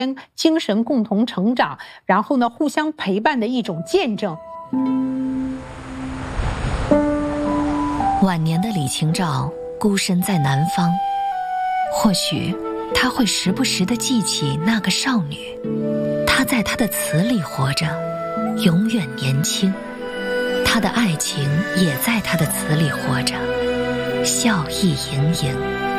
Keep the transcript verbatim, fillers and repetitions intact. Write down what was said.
精神共同成长，然后呢互相陪伴的一种见证。 晚年的李清照孤身在南方，或许他会时不时地记起那个少女，她在他的词里活着，永远年轻，他的爱情也在他的词里活着，笑意盈盈。